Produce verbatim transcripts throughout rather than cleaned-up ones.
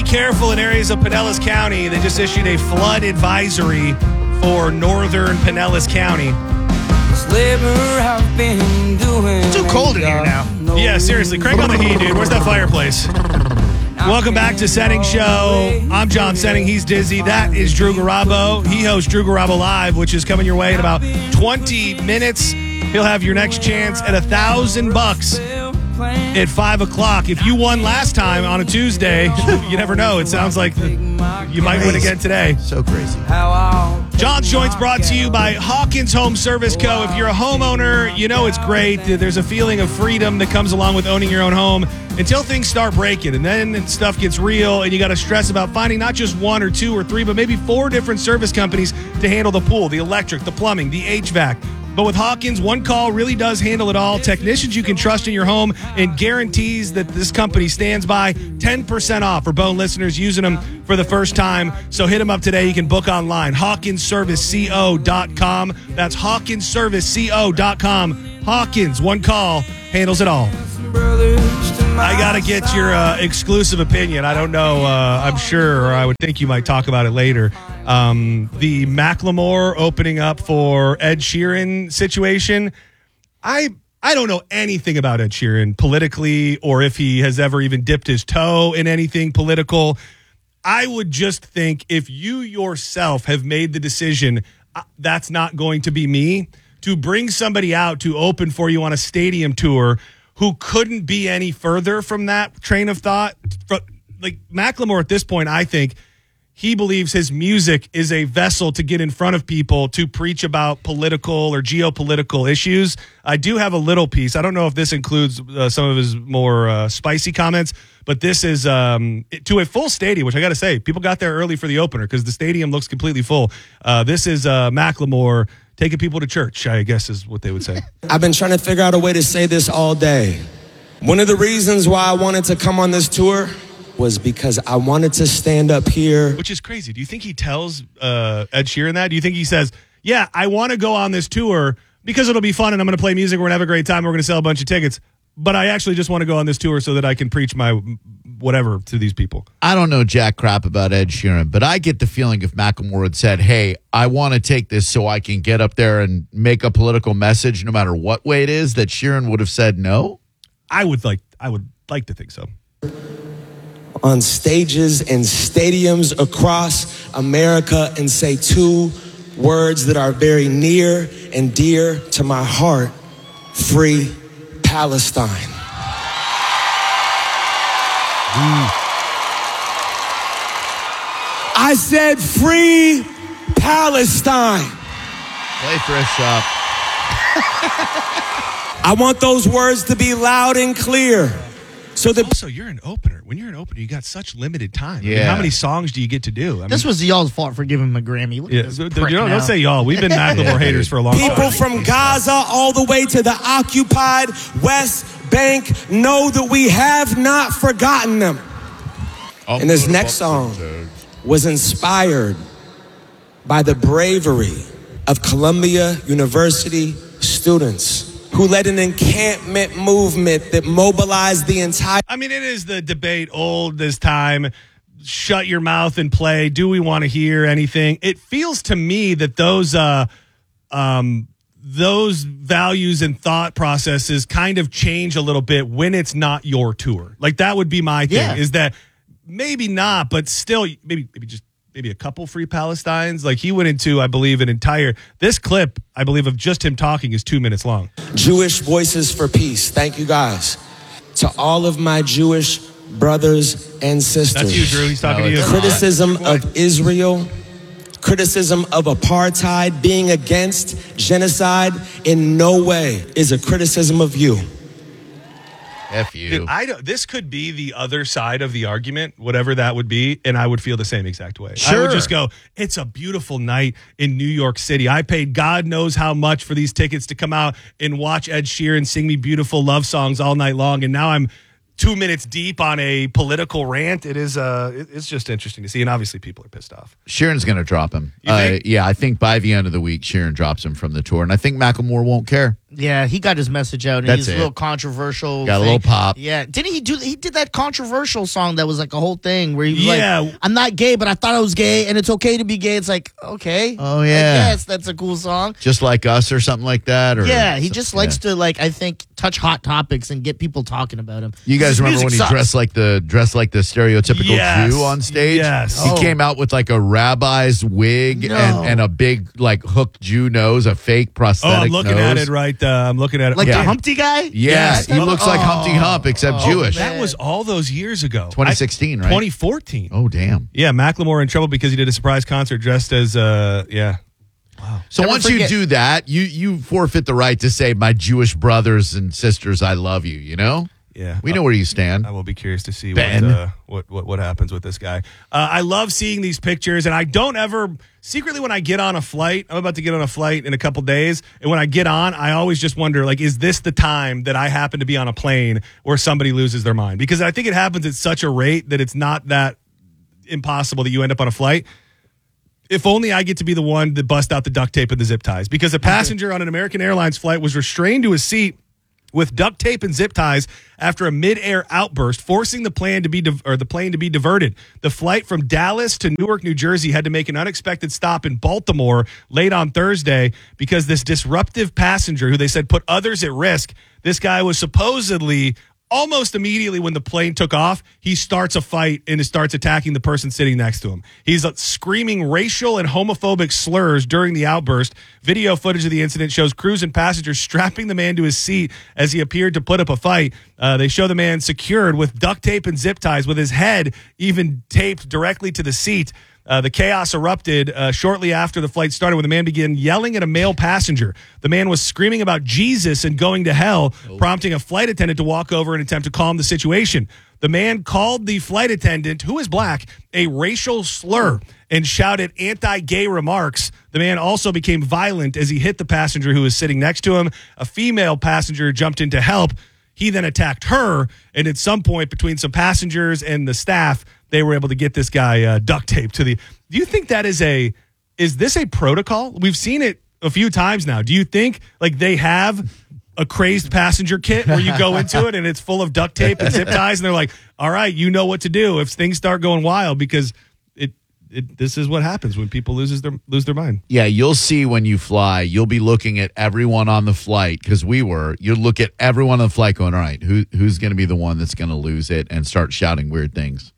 careful in areas of Pinellas County. They just issued a flood advisory for northern Pinellas County. It's too cold in here now. Yeah, seriously. Crank on the heat, dude. Where's that fireplace? Welcome back to Setting Show. I'm John Setting. He's Dizzy. That is Drew Garabo. He hosts Drew Garabo Live, which is coming your way in about twenty minutes. He'll have your next chance at a thousand bucks at five o'clock. If you won last time on a Tuesday, you never know. It sounds like you might win again today. So crazy. John's Joints brought to you by Hawkins Home Service Co. If you're a homeowner, you know it's great. There's a feeling of freedom that comes along with owning your own home until things start breaking, and then stuff gets real, and you got to stress about finding not just one or two or three, but maybe four different service companies to handle the pool, the electric, the plumbing, the H V A C. But with Hawkins, one call really does handle it all. Technicians you can trust in your home, and guarantees that this company stands by. ten percent off for Bone listeners using them for the first time. So hit them up today. You can book online. Hawkins Service Co dot com. That's Hawkins Service Co dot com. Hawkins, one call, handles it all. I got to get your uh, exclusive opinion. I don't know. Uh, I'm sure, or I would think you might talk about it later. Um, the Macklemore opening up for Ed Sheeran situation. I I don't know anything about Ed Sheeran politically, or if he has ever even dipped his toe in anything political. I would just think if you yourself have made the decision, uh, that's not going to be me, to bring somebody out to open for you on a stadium tour who couldn't be any further from that train of thought. Like Macklemore at this point, I think he believes his music is a vessel to get in front of people to preach about political or geopolitical issues. I do have a little piece. I don't know if this includes uh, some of his more uh, spicy comments, but this is um, to a full stadium, which I got to say, people got there early for the opener because the stadium looks completely full. Uh, this is uh, Macklemore taking people to church, I guess is what they would say. I've been trying to figure out a way to say this all day. One of the reasons why I wanted to come on this tour was because I wanted to stand up here. Which is crazy. Do you think he tells uh, Ed Sheeran that? Do you think he says, yeah, I want to go on this tour because it'll be fun and I'm going to play music, we're going to have a great time, we're going to sell a bunch of tickets, but I actually just want to go on this tour so that I can preach my whatever to these people? I don't know jack crap about Ed Sheeran, but I get the feeling if Macklemore had said, hey, I want to take this so I can get up there and make a political message no matter what way it is, that Sheeran would have said no? I would like I would like to think so. On stages and stadiums across America and say two words that are very near and dear to my heart: free Palestine. Mm. I said free Palestine. Play fresh up. I want those words to be loud and clear. So the also, you're an opener. When you're an opener, you got such limited time. Yeah. I mean, how many songs do you get to do? I this mean, was y'all's fault for giving him a Grammy. Look yeah, at this so, prick you know, now. don't say y'all. We've been Macklemore haters for a long people time. from Gaza all the way to the occupied West Bank know that we have not forgotten them. And this next song was inspired by the bravery of Columbia University students who led an encampment movement that mobilized the entire... I mean, it is the debate old this time. Shut your mouth and play. Do we want to hear anything? It feels to me that those uh, um, those values and thought processes kind of change a little bit when it's not your tour. Like, that would be my thing, Yeah. is that maybe not, but still, maybe maybe just maybe a couple free Palestines. Like, he went into, I believe, an entire... This clip, I believe, of just him talking is two minutes long. Jewish Voices for Peace. Thank you, guys. To all of my Jewish brothers and sisters. That's you, Drew. He's talking No, to you. Criticism of Israel, criticism of apartheid, being against genocide in no way is a criticism of you. F you. Dude, I don't, this could be the other side of the argument, whatever that would be, and I would feel the same exact way. I would Sure. just go, it's a beautiful night in New York City. I paid God knows how much for these tickets to come out and watch Ed Sheeran sing me beautiful love songs all night long, and now I'm two minutes deep on a political rant. It is uh, it- it's just interesting to see, and obviously people are pissed off. Sheeran's going to drop him. You think? Uh, yeah, I think by the end of the week, Sheeran drops him from the tour, and I think Macklemore won't care. Yeah, he got his message out, and That's he's it. a little controversial. Got a thing. little pop. Yeah, didn't he do? He did that controversial song that was like a whole thing where he was Yeah. like, "I'm not gay, but I thought I was gay, and it's okay to be gay." It's like, okay, Oh, yeah. yes, that's a cool song. Just like us or something like that. Or Yeah, he just likes yeah. to like I think touch hot topics and get people talking about him. You guys His remember when music he sucks. dressed like the dressed like the stereotypical Yes. Jew on stage? Yes. He Oh. came out with like a rabbi's wig No. and, and a big like hooked Jew nose, a fake Oh, prosthetic I'm looking nose. at it right. Uh, I'm looking at it. like Yeah. the Humpty guy. Yeah, Yes. he looks like Oh. Humpty Hump except Jewish. man. That was all those years ago. twenty sixteen, I- right? twenty fourteen. Oh, damn. Yeah, Macklemore in trouble because he did a surprise concert dressed as uh yeah. So Never once forget- you do that, you you forfeit the right to say, my Jewish brothers and sisters, I love you, you know? Yeah. We know where you stand. I will be curious to see Ben. what, uh, what what what happens with this guy. Uh, I love seeing these pictures, and I don't ever secretly when I get on a flight. I'm about to get on a flight in a couple days, and when I get on, I always just wonder, like, is this the time that I happen to be on a plane where somebody loses their mind? Because I think it happens at such a rate that it's not that impossible that you end up on a flight. If only I get to be the one that bust out the duct tape and the zip ties, because a passenger on an American Airlines flight was restrained to his seat with duct tape and zip ties after a mid-air outburst, forcing the plane to be di- or the plane to be diverted. The flight from Dallas to Newark, New Jersey, had to make an unexpected stop in Baltimore late on Thursday because this disruptive passenger, who they said put others at risk, this guy was supposedly almost immediately when the plane took off, he starts a fight and starts attacking the person sitting next to him. He's uh, screaming racial and homophobic slurs during the outburst. Video footage of the incident shows crews and passengers strapping the man to his seat as he appeared to put up a fight. Uh, they show the man secured with duct tape and zip ties, with his head even taped directly to the seat. Uh, the chaos erupted uh, shortly after the flight started when the man began yelling at a male passenger. The man was screaming about Jesus and going to hell, prompting a flight attendant to walk over and attempt to calm the situation. The man called the flight attendant, who is black, a racial slur and shouted anti-gay remarks. The man also became violent as he hit the passenger who was sitting next to him. A female passenger jumped in to help. He then attacked her, and at some point between some passengers and the staff, they were able to get this guy uh, duct taped to the. Do you think that is a? Is this a protocol? We've seen it a few times now. Do you think like they have a crazed passenger kit where you go into it and it's full of duct tape and zip ties, and they're like, "All right, you know what to do if things start going wild," because it. It, this is what happens when people loses their lose their mind. Yeah, you'll see when you fly, you'll be looking at everyone on the flight, because we were. You'll look at everyone on the flight going, all right, who who's going to be the one that's going to lose it and start shouting weird things?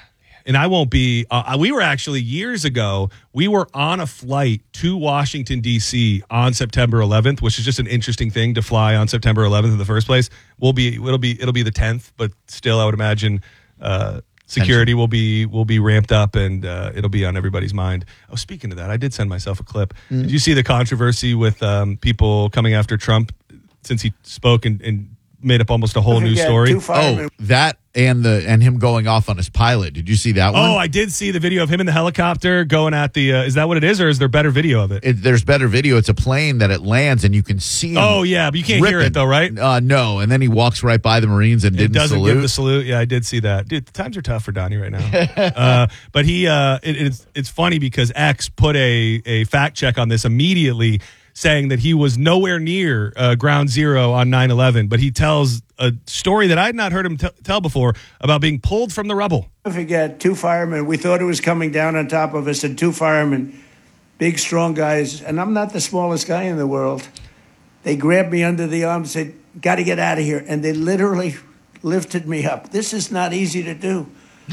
And I won't be. Uh, we were actually years ago. We were on a flight to Washington D C on September eleventh, which is just an interesting thing to fly on September eleventh in the first place. We'll be. It'll be. It'll be the tenth, but still, I would imagine uh, security will be will be ramped up, and uh, it'll be on everybody's mind. Oh, speaking of that, I did send myself a clip. Mm. Did you see the controversy with um, people coming after Trump since he spoke and, and made up almost a whole new story? Oh, that and the and him going off on his pilot. Did you see that one? Oh, I did see the video of him in the helicopter going at the. Uh, is that what it is, or is there better video of it? It, there's better video. It's a plane that it lands and you can see him. Oh yeah, but you can't hear ripping. it though, right? Uh, no, and then he walks right by the Marines and It didn't doesn't salute. give the salute. Yeah, I did see that. Dude, the times are tough for Donnie right now. uh, but he, uh, it, it's it's funny because X put a a fact check on this immediately, saying that he was nowhere near uh, Ground Zero on nine eleven, but he tells a story that I had not heard him t- tell before about being pulled from the rubble. I forget, two firemen. We thought it was coming down on top of us, and two firemen, big, strong guys, and I'm not the smallest guy in the world. They grabbed me under the arm and said, got to get out of here. And they literally lifted me up. This is not easy to do.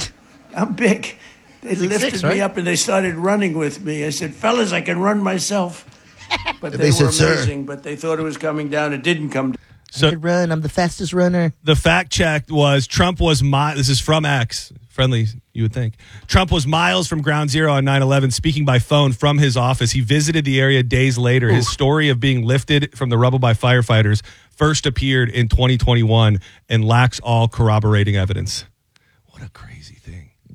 I'm big. They Six, lifted six, me right? up, and they started running with me. I said, fellas, I can run myself. But they, They said, were "Sir." amazing, but they thought it was coming down. It didn't come down. So I could run. I'm the fastest runner. the fact check was Trump was mi- this is from X, friendly, you would think. Trump was miles from Ground Zero on nine eleven, speaking by phone from his office. He visited the area days later. His story of being lifted from the rubble by firefighters first appeared in twenty twenty-one and lacks all corroborating evidence. What a crazy thing. Man.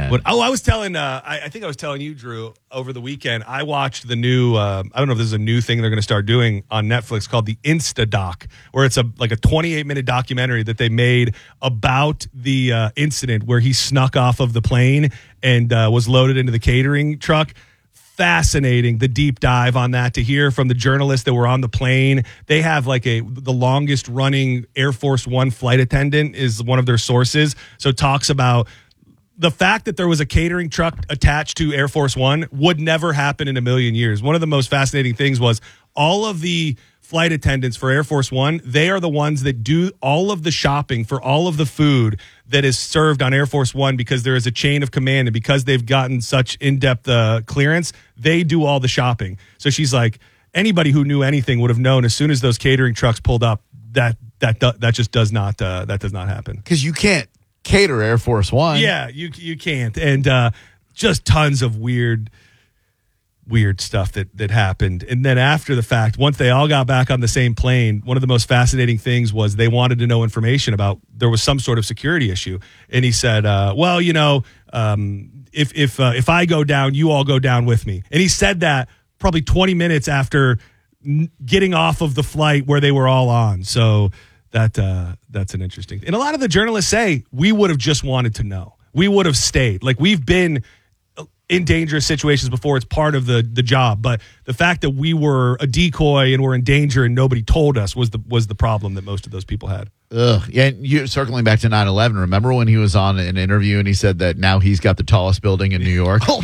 man. But, oh, I was telling, uh, I, I think I was telling you, Drew, over the weekend, I watched the new, uh, I don't know if this is a new thing they're going to start doing on Netflix called the Insta Doc, where it's a like a twenty-eight minute documentary that they made about the uh, incident where he snuck off of the plane and uh, was loaded into the catering truck. Fascinating, the deep dive on that, to hear from the journalists that were on the plane. They have like a the longest running Air Force One flight attendant is one of their sources. So talks about the fact that there was a catering truck attached to Air Force One would never happen in a million years. One of the most fascinating things was all of the flight attendants for Air Force One, they are the ones that do all of the shopping for all of the food that is served on Air Force One, because there is a chain of command, and because they've gotten such in-depth uh, clearance, they do all the shopping. So she's like, anybody who knew anything would have known as soon as those catering trucks pulled up that that that just does not uh, that does not happen. Because you can't cater Air Force One. Yeah, you you can't, and uh, just tons of weird. weird stuff that that happened. And then after the fact, once they all got back on the same plane, one of the most fascinating things was they wanted to know information about, there was some sort of security issue. And he said, uh, well, you know, um, if if uh, if I go down, you all go down with me. And he said that probably twenty minutes after n- getting off of the flight where they were all on. So that uh, that's an interesting thing. And a lot of the journalists say, we would have just wanted to know. We would have stayed. Like, we've been in dangerous situations before. It's part of the the job, but the fact that we were a decoy and were in danger and nobody told us was the was the problem that most of those people had. Ugh. Yeah, and you circling back to nine eleven, remember when he was on an interview and he said that now he's got the tallest building in New York? Oh